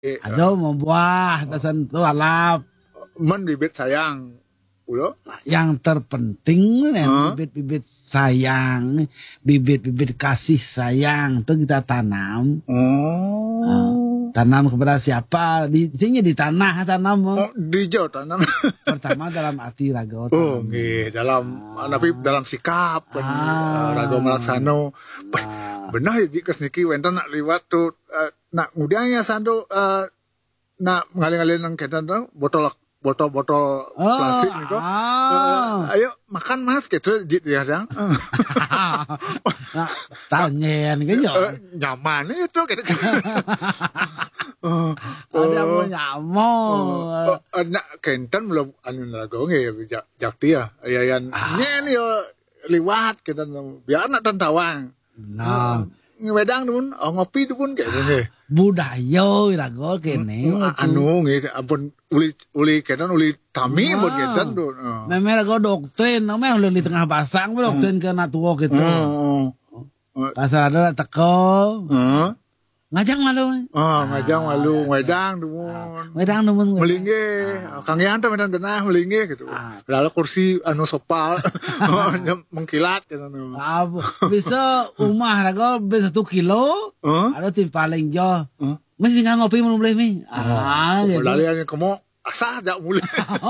Aduh mau buah tersentuh alap. Men bibit sayang. Ulo? Yang terpenting bibit-bibit sayang, bibit-bibit kasih sayang itu kita tanam. Tanam kepada siapa? Di sini di tanah tanam. Di jauh tanam. Pertama dalam hati raga. Tapi dalam sikap raga melaksano. Benar ya jika sniki wenten nak liwat tuh nak ngudangnya sandu nak ngaling-ngaling nang kedan tuh botol plastik nih kok. Ayo makan mas gitu dia dang. Tanyen gitu. Nyaman itu gitu. Ada mau nyamuk. Nak kenten belum anu lagu nge jakti ya. Ayan nyen yo liwat kita biar nak tentawang. Nah, ngewedang dun, ngopi dun kayak gini. Budaya raga kene. Anu nge ampun uli kedan uli tami buat kedan dun. Memang raga doktrin, memang lu di tengah pasang doktrin ke natua gitu. Pasal ada teko. Ngajang malu. Ngajang malu, ngedang dun. Ngedang dun. Melingge, Kang Yan tuh medan genah melingge gitu. Lalu kursi anu sopal mengkilat gitu. Bisa umah raga bisa 1 kilo. Ada tim paling jauh. Masih nggak ngopi mau boleh mi. Gitu. Lalu yang kamu asah tak mulai.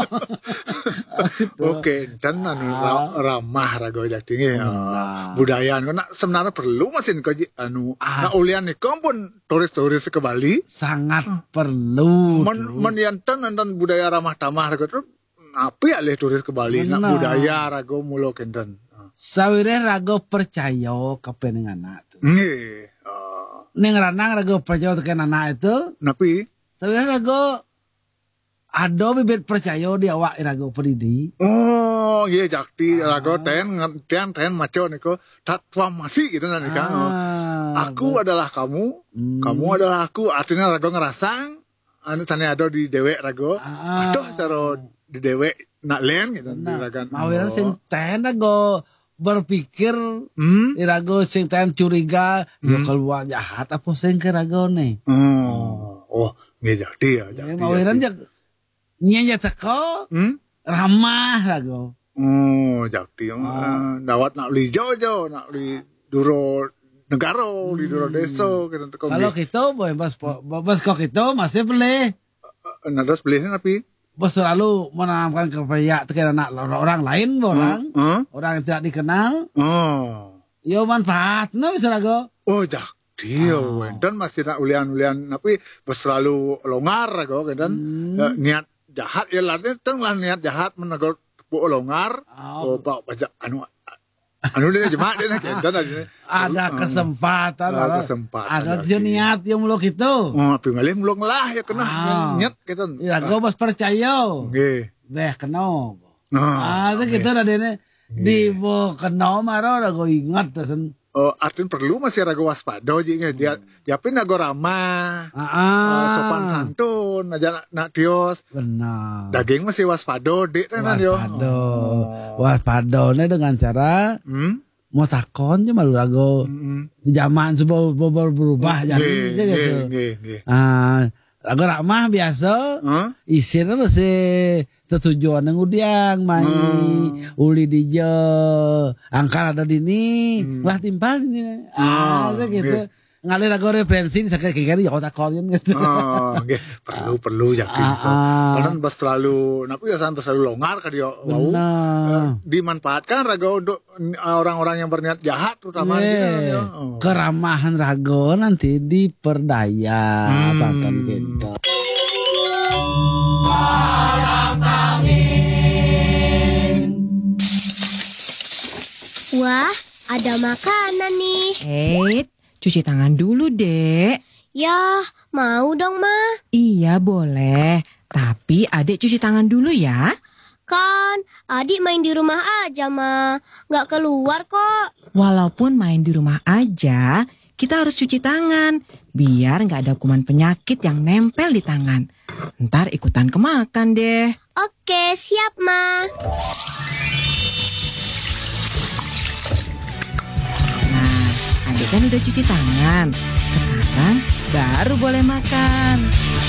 Oke, dan anu ramah raga jakti budaya anu sebenarnya perlu mesin kaji anu nak ulian nih pun turis-turis ke Bali sangat perlu. Menyantan dan budaya ramah tamah raga tuh apa ya leh turis ke Bali nak budaya raga mulo kenten. Sawire raga percaya kepengen anak tuh. Neng ranang raga percaya kepengen anak itu. Napi sawire raga ada bibit percaya di awak raga pendidi. Oh, iya jakti raga ten maco niko tatwa masih gitu nanti kan. Aku adalah kamu, kamu adalah aku. Artinya raga ngerasang anu tane ada di dewek raga. Aduh cara di dewek nak len gitu di raga. Mawira sing ten raga berpikir raga sing ten curiga yo keluar jahat apa sing ke raga ne. Oh, nggih jakti ya jakti. Mawira nyanya teko ramah raga. Jakti dawat nak li jauh nak li duro negara li duro desa gitu. Kalau kita bos kok kita masih boleh. Nadas belinya tapi Bos selalu menanamkan kepada anak orang lain orang yang tidak dikenal. Yo manfaat bisa raga. Oh jakti dan masih nak ulian tapi bos selalu longar raga kan niat jahat ya lainnya tengah niat jahat menegur bu longar pak pajak anu dia jemaat dia nak ada kesempatan ada niat yang muluk itu pengalih muluk lah ya kena niat kita ya gue bos percaya beh kena itu kita ada di bo kena marah udah gue ingat terus. Artinya perlu masih raga waspada aja dia pun nago ramah sopan santun aja nak tios benar daging masih waspada dek kan yo waspada dengan cara mau takon cuma lu rago di zaman coba berubah jadi gitu rago ramah biasa isinya masih tujuan yang udiang mai uli dijo angkar ada dini lah timpal ini gitu ngalir raga referensi sakit kiri ya otak kalian gitu perlu jakti karena bas terlalu napi ya santai selalu longgar kan dia dimanfaatkan raga untuk orang-orang yang berniat jahat terutama keramahan raga nanti diperdaya bahkan gitu. Wah, ada makanan nih. Cuci tangan dulu, Dek. Ya, mau dong, Ma. Iya, boleh. Tapi Adek cuci tangan dulu ya. Kan, adik main di rumah aja, Ma. Nggak keluar kok. Walaupun main di rumah aja, kita harus cuci tangan. Biar nggak ada kuman penyakit yang nempel di tangan. Ntar ikutan kemakan deh. Oke, siap, Ma. Adek kan udah cuci tangan. Sekarang baru boleh makan.